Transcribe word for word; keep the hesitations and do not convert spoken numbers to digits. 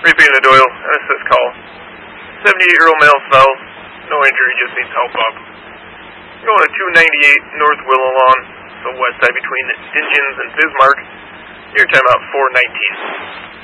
Repeating the Doyle, N S S call. seventy-eight-year-old male fell. No injury, just needs help up. Going to two ninety-eight North Willow Lawn, the west side between Dingens and Bismarck. Your timeout four nineteen.